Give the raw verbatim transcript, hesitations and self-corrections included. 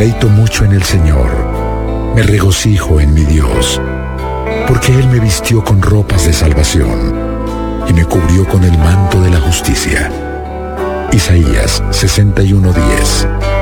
deleito mucho en el Señor, me regocijo en mi Dios, porque Él me vistió con ropas de salvación y me cubrió con el manto de la justicia. Isaías sesenta y uno diez.